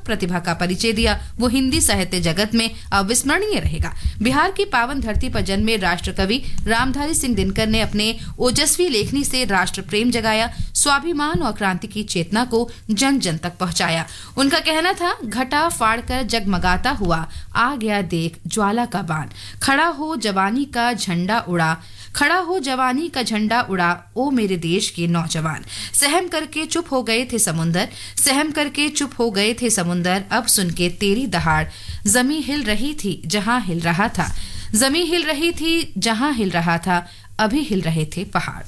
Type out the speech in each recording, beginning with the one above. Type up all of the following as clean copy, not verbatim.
प्रतिभा का परिचय दिया वो हिंदी साहित्य जगत में अविस्मरणीय रहेगा। बिहार की पावन धरती पर जन्मे राष्ट्र कवि रामधारी सिंह दिनकर ने अपने ओजस्वी लेखनी से राष्ट्र प्रेम जगाया, स्वाभिमान और क्रांति की चेतना को जन जन तक पहुंचाया। उनका कहना था, घटा फाड़कर जगमगाता हुआ आ गया देख ज्वाला का बाण, खड़ा हो जवानी का झंडा उड़ा, खड़ा हो जवानी का झंडा उड़ा, ओ मेरे देश के नौजवान। सहम करके चुप हो गए थे समुंदर, सहम करके चुप हो गए थे समुंदर, अब सुन के तेरी दहाड़, जमी हिल रही थी जहां हिल रहा था, जमी हिल रही थी जहां हिल रहा था, अभी हिल रहे थे पहाड़।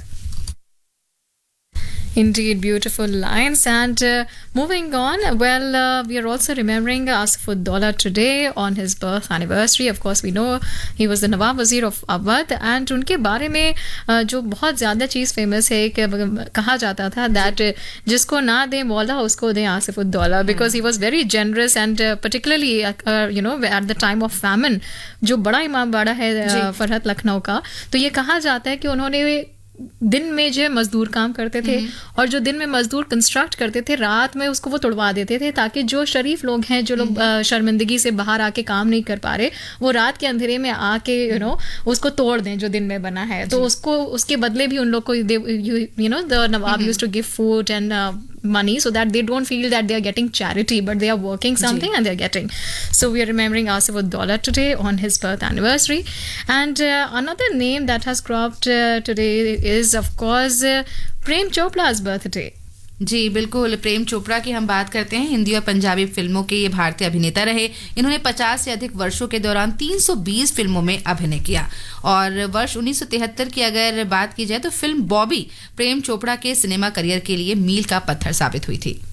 Indeed, beautiful lines. And moving on, well, we are also remembering Asif Ud-Daula today on his birth anniversary. Of course, we know he was the Nawab Wazir of Awadh. And उनके बारे में जो बहुत ज़्यादा चीज़ फेमस है कि कहा जाता था that जिसको ना दे मौला उसको दे Asif ud-Daula, because he was very generous and particularly at the time of famine, जो बड़ा इमाम बाड़ा है फरहत लखनऊ का, तो ये कहा जाता है कि उन्होंने दिन में जो मजदूर काम करते थे और जो दिन में मजदूर कंस्ट्रक्ट करते थे, रात में उसको वो तोड़वा देते थे ताकि जो शरीफ लोग हैं, जो लोग शर्मिंदगी से बाहर आके काम नहीं कर पा रहे, वो रात के अंधेरे में आके उसको तोड़ दें जो दिन में बना है। तो उसको उसके बदले भी उन लोग को the Nawab used to give food and money so that they don't feel that they are getting charity but they are working something and they are getting. So we are remembering Asif Ud-Daula today on his birth anniversary. And another name that has cropped today is of course Prem Chopra's birthday. जी बिल्कुल, प्रेम चोपड़ा की हम बात करते हैं। हिंदी और पंजाबी फिल्मों के ये भारतीय अभिनेता रहे। इन्होंने 50 से अधिक वर्षों के दौरान 320 फिल्मों में अभिनय किया और वर्ष 1973 की अगर बात की जाए तो फिल्म बॉबी प्रेम चोपड़ा के सिनेमा करियर के लिए मील का पत्थर साबित हुई थी।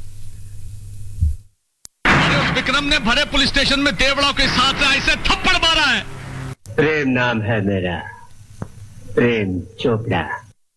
विक्रम ने भरे पुलिस स्टेशन में देवड़ाओं के साथ ऐसे थप्पड़ मारा है। प्रेम नाम है मेरा, Prem Chopra.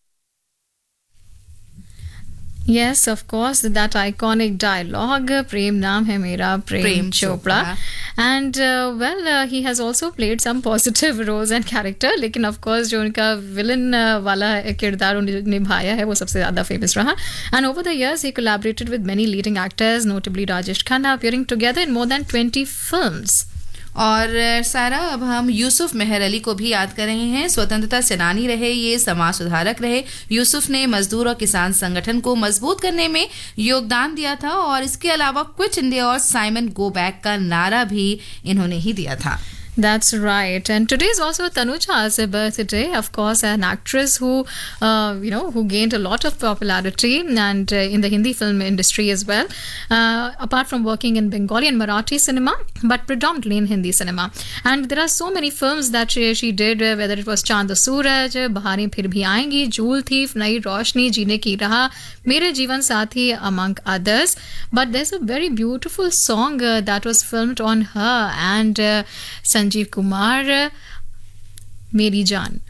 Yes, of course, that iconic dialogue, Prem naam hai mera, Prem Chopra. And he has also played some positive roles and character, लेकिन of course जो उनका villain वाला किरदार निभाया है वो सबसे ज़्यादा famous रहा. And over the years he collaborated with many leading actors, notably Rajesh Khanna, appearing together in more than 20 films. और सारा, अब हम यूसुफ मेहर अली को भी याद कर रहे हैं। स्वतंत्रता सेनानी रहे, ये समाज सुधारक रहे। यूसुफ ने मजदूर और किसान संगठन को मजबूत करने में योगदान दिया था और इसके अलावा क्विट इंडिया और साइमन गो बैक का नारा भी इन्होंने ही दिया था। That's right. And today is also Tanuja's birthday. Of course, an actress who gained a lot of popularity and in the Hindi film industry as well. Apart from working in Bengali and Marathi cinema, but predominantly in Hindi cinema. And there are so many films that she did, whether it was Chand Suraj, Baharein Phir Bhi Aayingi, Jhool Thief, Nayi Roshni, Jeene Ki Raah, Mere Jeevan Saathi, among others. But there's a very beautiful song that was filmed on her and Sanjeev Kumar, Meri Jaan.